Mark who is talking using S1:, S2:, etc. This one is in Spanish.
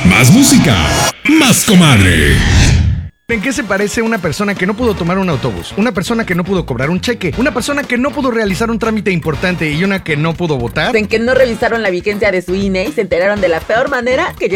S1: Más música, más comadre.
S2: ¿En qué se parece una persona que no pudo tomar un autobús? Una persona que no pudo cobrar un cheque, una persona que no pudo realizar un trámite importante y una que no pudo votar.
S3: En que no revisaron la vigencia de su INE y se enteraron de la peor manera que